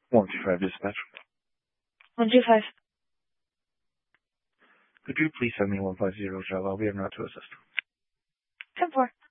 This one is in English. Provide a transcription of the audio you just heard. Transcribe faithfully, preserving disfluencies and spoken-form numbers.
one two five dispatch. one two five. Could you please send me one five zero Java? We are not to assist. ten four.